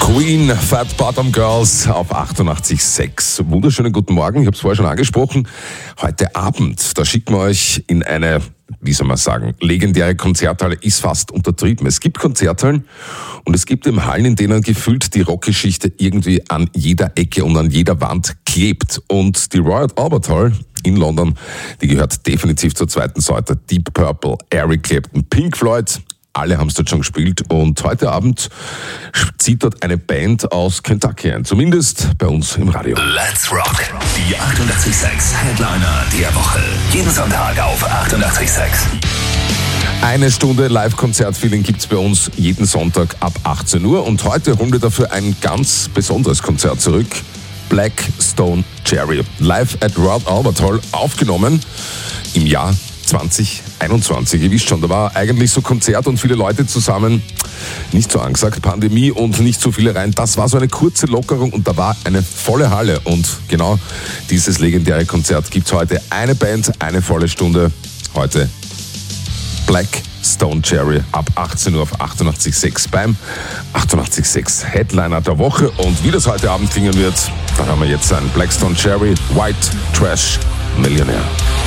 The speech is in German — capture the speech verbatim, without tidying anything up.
Queen, Fat Bottom Girls auf achtundachtzig Komma sechs. Wunderschönen guten Morgen, ich habe es vorher schon angesprochen. Heute Abend, da schicken wir euch in eine, wie soll man sagen, legendäre Konzerthalle, ist fast untertrieben. Es gibt Konzerthallen und es gibt eben Hallen, in denen gefühlt die Rockgeschichte irgendwie an jeder Ecke und an jeder Wand klebt. Und die Royal Albert Hall in London, die gehört definitiv zur zweiten Sorte. Deep Purple, Eric Clapton, Pink Floyd, alle haben es dort schon gespielt und heute Abend zieht dort eine Band aus Kentucky ein, zumindest bei uns im Radio. Let's Rock, die achtundachtzig Komma sechs Headliner der Woche. Jeden Sonntag auf achtundachtzig Komma sechs. Eine Stunde Live-Konzert-Feeling gibt's bei uns jeden Sonntag ab achtzehn Uhr und heute holen wir dafür ein ganz besonderes Konzert zurück. Black Stone Cherry, live at Royal Albert Hall, aufgenommen im Jahr zwanzig einundzwanzig. Ihr wisst schon, da war eigentlich so Konzert und viele Leute zusammen. Nicht so angesagt, Pandemie und nicht so viele rein. Das war so eine kurze Lockerung und da war eine volle Halle. Und genau dieses legendäre Konzert gibt's heute. Eine Band, eine volle Stunde. Heute Black Stone Cherry ab achtzehn Uhr auf achtundachtzig Komma sechs beim achtundachtzig Komma sechs Headliner der Woche. Und wie das heute Abend klingen wird, da haben wir jetzt ein Black Stone Cherry White Trash Millionär.